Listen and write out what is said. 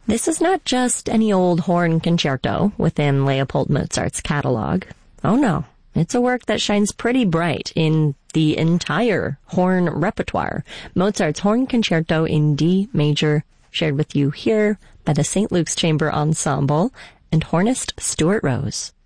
This is not just any old horn concerto within Leopold Mozart's catalog. Oh no, it's a work that shines pretty bright in the entire horn repertoire. Mozart's Horn Concerto in D major, shared with you here by the St. Luke's Chamber Ensemble and hornist Stuart Rose.